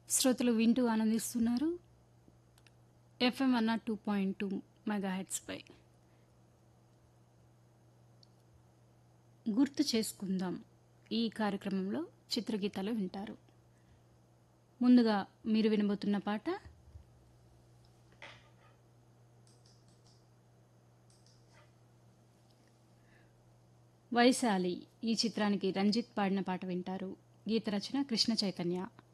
శ్రోతలు వింటూ ఆనందిస్తున్నారు ఎఫ్ఎం 102.2 మెగాహెట్స్పై. గుర్తు చేసుకుందాం ఈ కార్యక్రమంలో చిత్రగీతాలు వింటారు. ముందుగా మీరు వినబోతున్న పాట వైశాలి. ఈ చిత్రానికి రంజిత్ పాడిన పాట వింటారు. గీత రచన కృష్ణ చైతన్య.